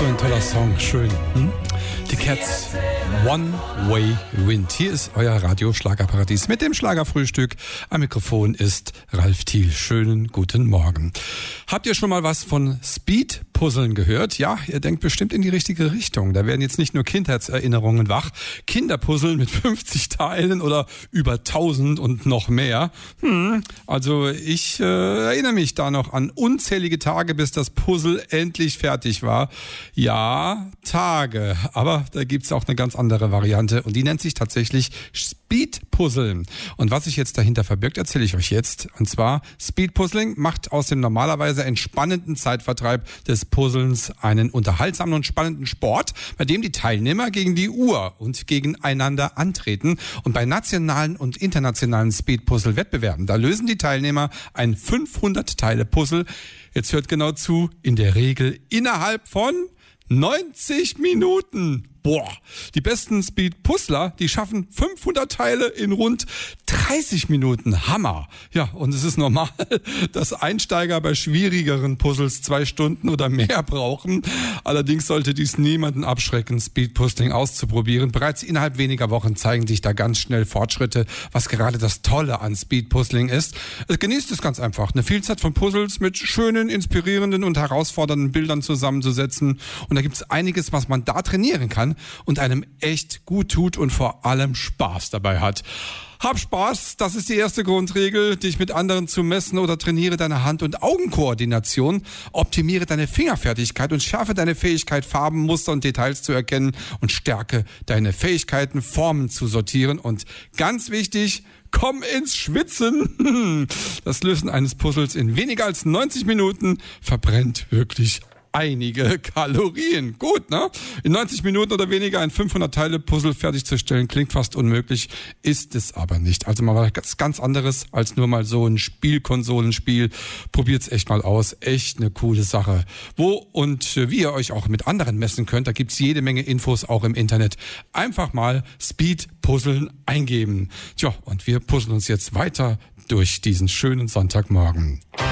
so ein toller Song, schön. Die Cats, One Way Wind. Hier ist euer Radio-Schlagerparadies mit dem Schlagerfrühstück. Am Mikrofon ist Ralf Thiel. Schönen guten Morgen. Habt ihr schon mal was von Speed-Puzzeln gehört? Ja, ihr denkt bestimmt in die richtige Richtung. Da werden jetzt nicht nur Kindheitserinnerungen wach. Kinderpuzzeln mit 50 Teilen oder über 1000 und noch mehr. Also ich erinnere mich da noch an unzählige Tage, bis das Puzzle endlich fertig war. Ja, Tage. Aber da gibt's auch eine ganz andere Variante und die nennt sich tatsächlich Speed-Puzzeln. Und was sich jetzt dahinter verbirgt, erzähle ich euch jetzt. Und zwar, Speed-Puzzling macht aus dem normalerweise entspannenden Zeitvertreib des Puzzlens einen unterhaltsamen und spannenden Sport, bei dem die Teilnehmer gegen die Uhr und gegeneinander antreten. Und bei nationalen und internationalen Speed-Puzzle-Wettbewerben, da lösen die Teilnehmer ein 500-Teile-Puzzle. Jetzt hört genau zu, in der Regel innerhalb von 90 Minuten. Boah, die besten Speed-Puzzler, die schaffen 500 Teile in rund 30 Minuten. Hammer. Ja, und es ist normal, dass Einsteiger bei schwierigeren Puzzles 2 Stunden oder mehr brauchen. Allerdings sollte dies niemanden abschrecken, Speed-Puzzling auszuprobieren. Bereits innerhalb weniger Wochen zeigen sich da ganz schnell Fortschritte, was gerade das Tolle an Speed-Puzzling ist. Genießt es ganz einfach, eine Vielzahl von Puzzles mit schönen, inspirierenden und herausfordernden Bildern zusammenzusetzen. Und da gibt's einiges, was man da trainieren kann und einem echt gut tut und vor allem Spaß dabei hat. Hab Spaß, das ist die erste Grundregel, dich mit anderen zu messen oder trainiere deine Hand- und Augenkoordination, optimiere deine Fingerfertigkeit und schärfe deine Fähigkeit, Farben, Muster und Details zu erkennen und stärke deine Fähigkeiten, Formen zu sortieren und ganz wichtig, komm ins Schwitzen. Das Lösen eines Puzzles in weniger als 90 Minuten verbrennt wirklich einige Kalorien. Gut, ne? In 90 Minuten oder weniger ein 500-Teile-Puzzle fertigzustellen, klingt fast unmöglich, ist es aber nicht. Also mal was ganz anderes als nur mal so ein Spielkonsolenspiel. Probiert's echt mal aus. Echt eine coole Sache. Wo und wie ihr euch auch mit anderen messen könnt, da gibt's jede Menge Infos auch im Internet. Einfach mal Speed-Puzzeln eingeben. Tja, und wir puzzeln uns jetzt weiter durch diesen schönen Sonntagmorgen.